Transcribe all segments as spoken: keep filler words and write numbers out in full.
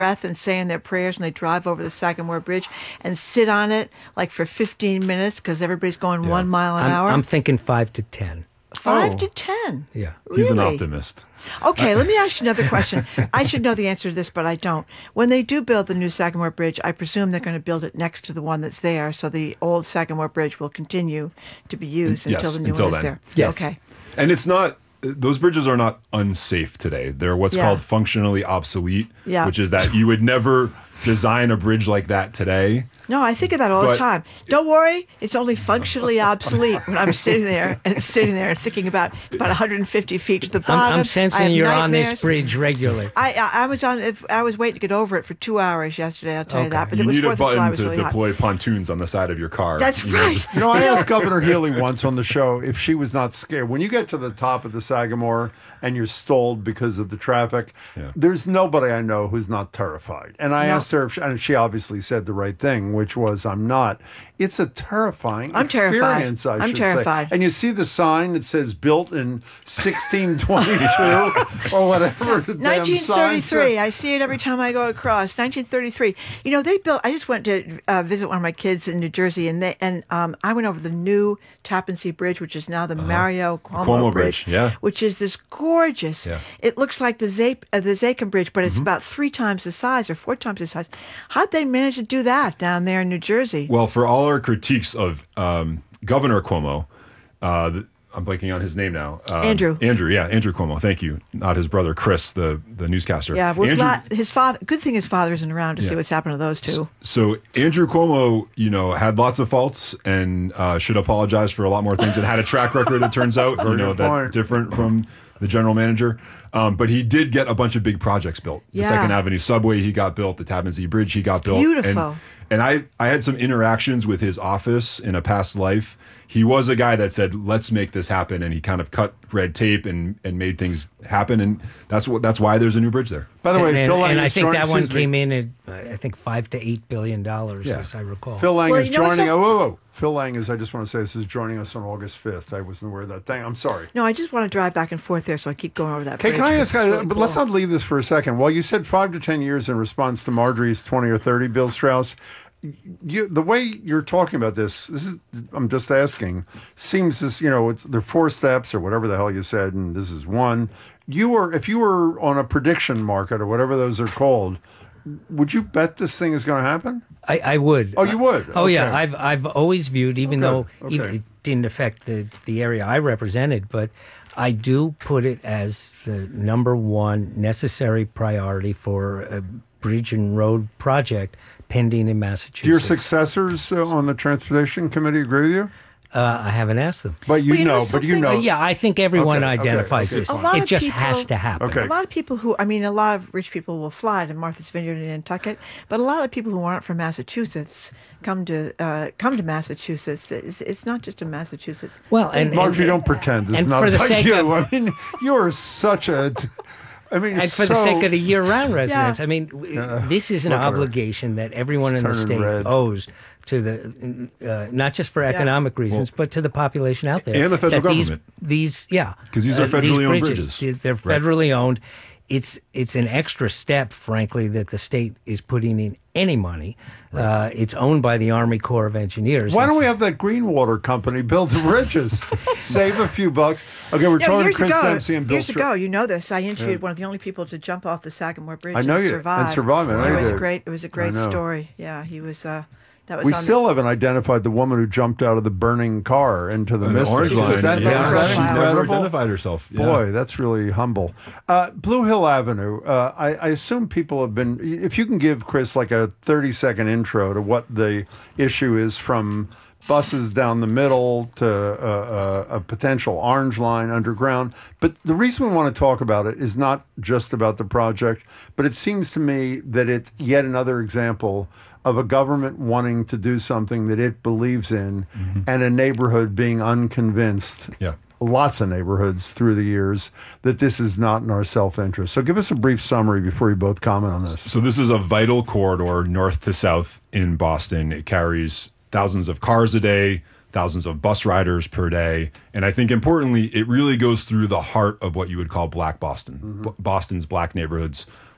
breath and saying their prayers when they drive over the Sagamore Bridge and sit on it like for fifteen minutes because everybody's going yeah. one mile an I'm, hour? I'm thinking five to ten. Five oh. to ten? Yeah. Really? He's an optimist. Okay, let me ask you another question. I should know the answer to this, but I don't. When they do build the new Sagamore Bridge, I presume they're going to build it next to the one that's there, so the old Sagamore Bridge will continue to be used yes, until the new until one then. is there. Yes. Okay. And it's not, those bridges are not unsafe today. They're what's Yeah. called functionally obsolete, Yeah. which is that you would never design a bridge like that today. No, I think of that all But- the time. Don't worry, it's only functionally obsolete when I'm sitting there and sitting there and thinking about about one hundred fifty feet to the bottom. I'm, I'm I sensing have you're on nightmares. this bridge regularly. I, I I was on. if- I was waiting to get over it for two hours yesterday. I'll tell you Okay. that. But You it was need a Fourth of July, button was to really hot. deploy pontoons on the side of your car. That's You know, right. just- You know, I asked Governor Healy once on the show if she was not scared. When you get to the top of the Sagamore and you're stalled because of the traffic, Yeah. there's nobody I know who's not terrified. And I No. asked her, if she, and she obviously said the right thing, which was, I'm not. It's a terrifying I'm terrified. experience, I I'm should terrified. say. And you see the sign that says built in sixteen twenty-two or whatever the damn nineteen thirty-three. sign said. I see it every time I go across. nineteen thirty-three. You know, they built. I just went to uh, visit one of my kids in New Jersey, and they and um, I went over the new Tappan Zee Bridge, which is now the Mario Cuomo, Cuomo Bridge, Bridge, yeah. which is this gorgeous. Yeah. It looks like the Zape, uh, the Zakin Bridge, but it's about three times the size or four times the size. How'd they manage to do that down there in New Jersey? Well, for all our critiques of um, Governor Cuomo, uh, the, I'm blanking on his name now. Um, Andrew. Andrew, yeah, Andrew Cuomo. Thank you. Not his brother, Chris, the, the newscaster. Yeah, we're Andrew, glad his father. Good thing his father isn't around to see Yeah. what's happened to those two. So Andrew Cuomo, you know, had lots of faults and uh, should apologize for a lot more things and had a track record, it turns out, you know, good that point. different from the general manager. Um, but he did get a bunch of big projects built. The Yeah. Second Avenue subway he got built, the Tappan Zee Bridge he got built. beautiful. And, and I, I had some interactions with his office in a past life. He was a guy that said, let's make this happen. And he kind of cut red tape and, and made things happen. And that's what that's why there's a new bridge there. By the way, and, and, Phil Lang and I is think joining- that one excuse me. came in at, uh, I think, five to eight billion dollars, Yeah. as I recall. Phil Lang Well, is you know what's joining. so- Oh, whoa, whoa. Phil Lang is, I just want to say, this is joining us on August fifth. I wasn't aware of that thing. I'm sorry. No, I just want to drive back and forth there, so I keep going over that. Okay, bridge. can I ask, It's uh, really but let's cool. not leave this for a second. Well, you said five to ten years in response to Marjorie's twenty or thirty, Bill Strauss. You, the way you're talking about this, this is, I'm just asking, seems this, you know, it's, there are four steps or whatever the hell you said, and this is one. You were, if you were on a prediction market or whatever those are called, would you bet this thing is going to happen? I, I would. Oh, you would? Oh, yeah. Okay. I've I've always viewed, even Okay, though okay. even- it didn't affect the, the area I represented, but I do put it as the number one necessary priority for a bridge and road project pending in Massachusetts. Do your successors uh, on the Transportation Committee agree with you? Uh, I haven't asked them. But you Well, you know know, but you something? know. Uh, yeah, I think everyone Okay, okay, identifies okay, this. A lot It of just people- has to happen. Okay. A lot of people who, I mean, a lot of rich people will fly to Martha's Vineyard in Nantucket, but a lot of people who aren't from Massachusetts come to uh, come to Massachusetts. It's, it's not just in Massachusetts. Well, and, Marjorie, and, don't pretend. It's and not for the like sake you. of- I mean, you're such a. I mean, and it's for the so- sake of the year-round residents, I mean, w Yeah. this is an Look at her. obligation that everyone in the turning state red. owes to the, uh, not just for economic reasons, but to the population out there. And the federal that these- government. These, yeah, 'Cause these are federally owned bridges. They're Right. federally owned. It's it's an extra step, frankly, that the state is putting in any money. Uh, it's owned by the Army Corps of Engineers. Why don't we It's- have that Greenwater company build the bridges, save a few bucks? Okay, we're Yeah, talking to years Chris ago, Dempsey and Bill. years Stra- ago, you know this. I interviewed one of the only people to jump off the Sagamore Bridge. I know and you- survive. and survive, I know It you was a did. great. It was a great know. story. Yeah, he was. Uh, that was. We on still haven't identified the woman who jumped out of the burning car into the The mist. orange Is line. that, yeah, is that she never incredible? identified herself. Yeah. Boy, that's really humble. Uh, Blue Hill Avenue. Uh, I, I assume people have been. If you can give Chris like a thirty-second intro to what the issue is, from buses down the middle to uh, uh, a potential orange line underground. But the reason we want to talk about it is not just about the project, but it seems to me that it's yet another example of a government wanting to do something that it believes in, and a neighborhood being unconvinced. Yeah. Lots of neighborhoods through the years that this is not in our self-interest. So give us a brief summary before you both comment on this. So this is a vital corridor north to south in Boston. It carries thousands of cars a day, thousands of bus riders per day. And I think importantly, it really goes through the heart of what you would call Black Boston. B- Boston's black neighborhoods,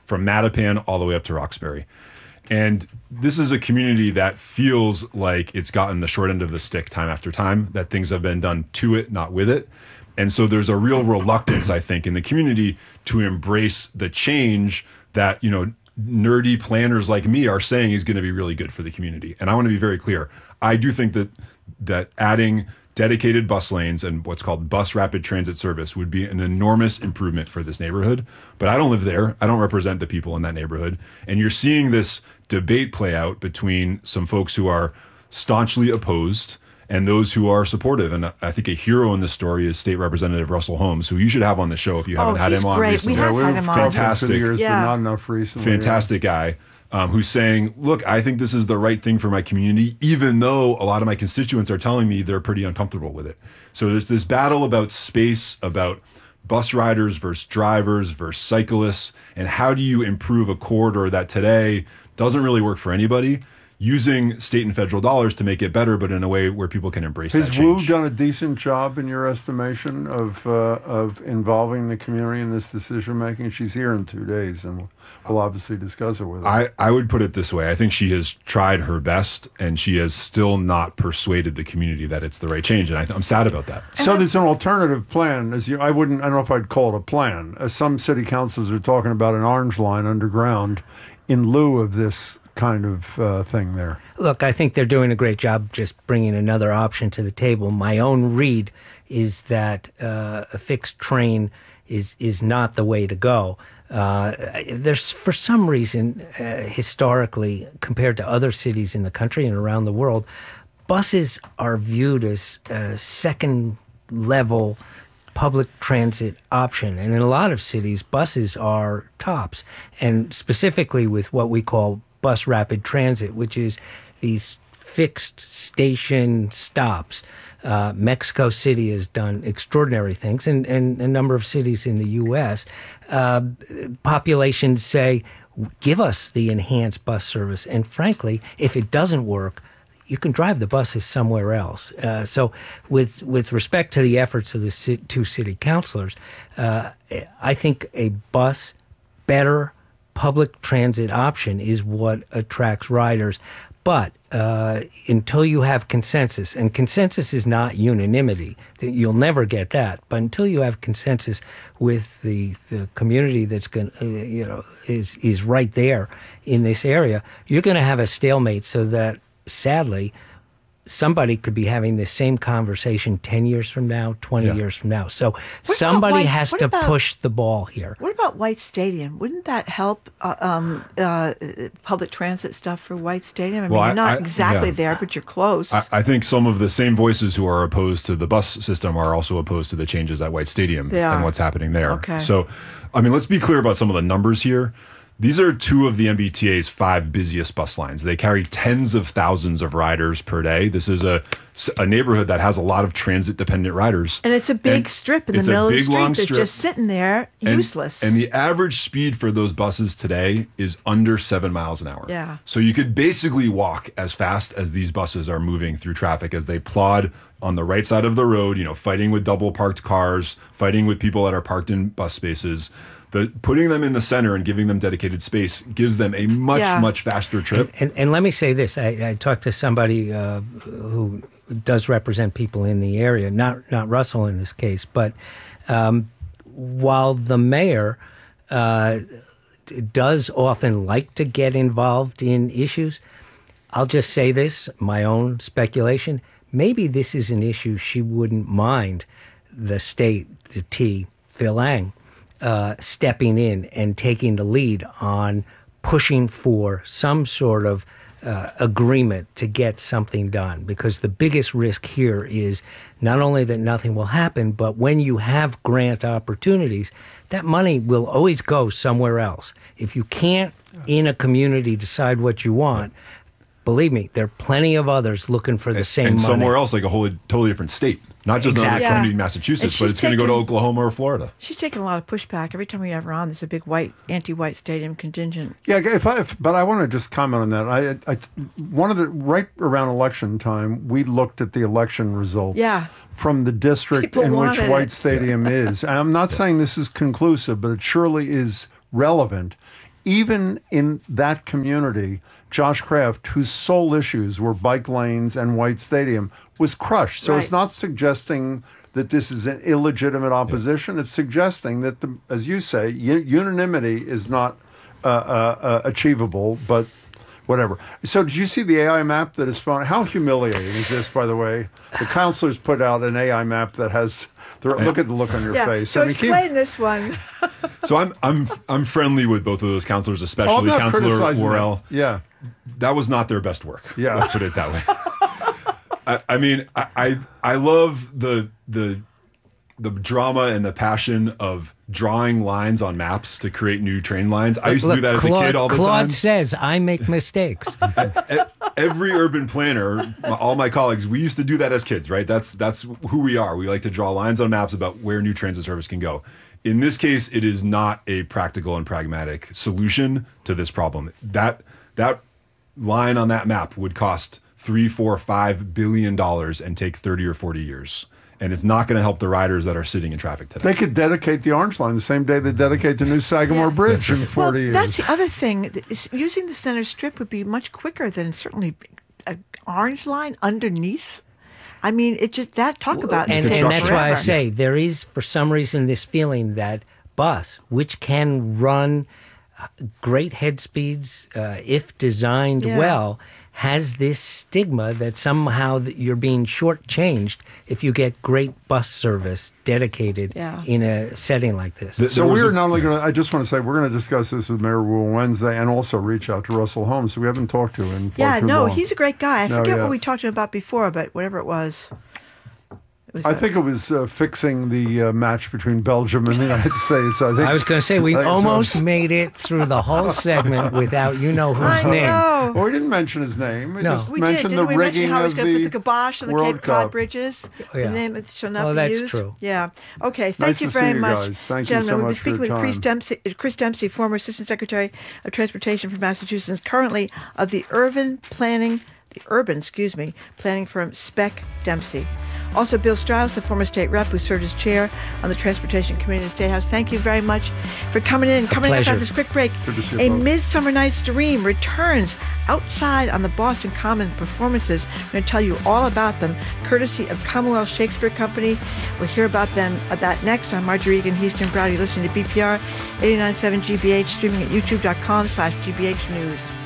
from Mattapan all the way up to Roxbury. And this is a community that feels like it's gotten the short end of the stick time after time, that things have been done to it, not with it. And so there's a real reluctance, I think, in the community to embrace the change that, you know, nerdy planners like me are saying is going to be really good for the community. And I want to be very clear. I do think that that adding dedicated bus lanes and what's called bus rapid transit service would be an enormous improvement for this neighborhood. But I don't live there. I don't represent the people in that neighborhood. And you're seeing this debate play out between some folks who are staunchly opposed and those who are supportive. And I think a hero in this story is State Representative Russell Holmes, who you should have on the show if you haven't oh, had he's him on great. recently. We have yeah, had him on. Fantastic. Years, yeah. but not enough recently. Fantastic guy. Um, who's saying, look, I think this is the right thing for my community, even though a lot of my constituents are telling me they're pretty uncomfortable with it. So there's this battle about space, about bus riders versus drivers versus cyclists, and how do you improve a corridor that today doesn't really work for anybody, using state and federal dollars to make it better, but in a way where people can embrace Has that Wu change. done a decent job, in your estimation, of uh, of involving the community in this decision making? She's here in two days, and we'll, we'll obviously discuss it with her. I, I would put it this way. I think she has tried her best, and she has still not persuaded the community that it's the right change, and I, I'm sad about that. So there's an alternative plan. As you, I wouldn't. I don't know if I'd call it a plan. As some city councils are talking about an orange line underground in lieu of this kind of uh, thing there. Look, I think they're doing a great job just bringing another option to the table. My own read is that uh, a fixed train is is not the way to go. Uh, there's, for some reason, uh, historically, compared to other cities in the country and around the world, buses are viewed as a second-level public transit option. And in a lot of cities, buses are tops. And specifically with what we call bus rapid transit, which is these fixed station stops. Uh, Mexico City has done extraordinary things, and, and a number of cities in the U S. Uh, populations say, give us the enhanced bus service. And frankly, if it doesn't work, you can drive the buses somewhere else. Uh, so with with respect to the efforts of the ci- two city councilors, uh, I think a bus, better public transit option is what attracts riders. But uh, until you have consensus, and consensus is not unanimity, you'll never get that. But until you have consensus with the the community that's going, uh, you know, is is right there in this area, you're going to have a stalemate. So that sadly, somebody could be having the same conversation ten years from now, twenty Yeah. years from now. So about somebody White- has what to about- push the ball here. What about White Stadium? Wouldn't that help uh, um, uh, public transit stuff for White Stadium? I mean, Well, I- you're not I- exactly yeah. there, but you're close. I, I think some of the same voices who are opposed to the bus system are also opposed to the changes at White Stadium They are. and what's happening there. Okay. So, I mean, let's be clear about some of the numbers here. These are two of the M B T A's five busiest bus lines. They carry tens of thousands of riders per day. This is a, a neighborhood that has a lot of transit-dependent riders. and it's a big And strip in the it's a middle of the big, street long that's strip. just sitting there, And- useless. And the average speed for those buses today is under seven miles an hour. Yeah. So you could basically walk as fast as these buses are moving through traffic as they plod on the right side of the road, you know, fighting with double parked cars, fighting with people that are parked in bus spaces. The, putting them in the center and giving them dedicated space gives them a much, Yeah. much faster trip. And, and let me say this: I, I talked to somebody uh, who does represent people in the area, not not Russell in this case, but um, while the mayor uh, does often like to get involved in issues, I'll just say this: my own speculation. Maybe this is an issue she wouldn't mind the state, the T, Phil Ang, uh, stepping in and taking the lead on pushing for some sort of uh, agreement to get something done. Because the biggest risk here is not only that nothing will happen, but when you have grant opportunities, that money will always go somewhere else. If you can't, in a community, decide what you want, believe me, there are plenty of others looking for the same and money. somewhere else, like a wholly, totally different state. Not just another Exactly. community Yeah. in Massachusetts, And but she's it's going to go to taken- Oklahoma or Florida. She's taking a lot of pushback. Every time we have her on, there's a big white, anti-White Stadium contingent. Yeah, if I, if, but I want to just comment on that. I, I, one of the right around election time, we looked at the election results. Yeah. From the district People in which wanted White it. Stadium is. And I'm not saying this is conclusive, but it surely is relevant. even in that community, Josh Kraft, whose sole issues were bike lanes and White Stadium, was crushed. So Right. it's not suggesting that this is an illegitimate opposition. It's suggesting that, the, as you say, u- unanimity is not uh, uh, uh, achievable, but whatever. So did you see the A I map that is found? How humiliating is this, by the way? The counselors put out an A I map that has, the, look at the look on your Yeah. face. So I mean, keep- explain this one. So I'm I'm I'm friendly with both of those counselors, Oh, I'm especially not Counselor criticizing Worrell. them. Yeah. That was not their best work. Yeah. Let's put it that way. I, I mean, I, I I love the the the drama and the passion of drawing lines on maps to create new train lines. I used to Look, do that as Claude, a kid all the Claude time. says I make mistakes. E- Every urban planner, my, all my colleagues, we used to do that as kids, right? That's that's who we are. We like to draw lines on maps about where new transit service can go. In this case, it is not a practical and pragmatic solution to this problem. That that line on that map would cost three, four, five billion dollars and take thirty or forty years. And it's not going to help the riders that are sitting in traffic today. They could dedicate the Orange Line the same day they dedicate the new Sagamore Yeah. Bridge in forty well, years. that's the other thing. is Using the center strip would be much quicker than certainly an orange line underneath. I mean, it just that talk about and, it and that's why I forever. say there is, for some reason, this feeling that bus, which can run uh, great head speeds uh, if designed Yeah. well, has this stigma that somehow that you're being shortchanged if you get great bus service dedicated Yeah. in a setting like this. Th- So there was we're a- not only going to, I just want to say, we're going to discuss this with Mayor Wu on Wednesday and also reach out to Russell Holmes, who we haven't talked to in far Yeah, too no, long. he's a great guy. I No, forget yeah. what we talked to him about before, but whatever it was. It was I a- think it was uh, fixing the uh, match between Belgium and the United States. I think I was going to say, we I think so. almost made it through the whole segment without you know whose I name. know. Well, we didn't mention his name. We No. just We did, mentioned didn't the we mention rigging how he's of going to the put the kibosh on the World Cape Cod Cup. bridges? Oh, yeah. The name it shall not Well, be that's used. true. Yeah. Okay. Thank Nice you to see very you much, guys. Thank you so gentlemen. We'll be much for speaking your with Chris time. Dempsey, Chris Dempsey, former Assistant Secretary of Transportation from Massachusetts, currently of the urban planning, the urban, excuse me, planning firm Spec Dempsey. Also, Bill Strauss, the former state rep who served as chair on the Transportation Committee in the State House. Thank you very much for coming in. Coming up pleasure. after this quick break, Good to see you A both. Midsummer Night's Dream returns outside on the Boston Common performances. I'm going to tell you all about them, courtesy of Commonwealth Shakespeare Company. We'll hear about them uh, that next. I'm Marjorie Egan Houston Browdy, listening to B P R eighty-nine point seven G B H, streaming at youtube.com slash GBH News.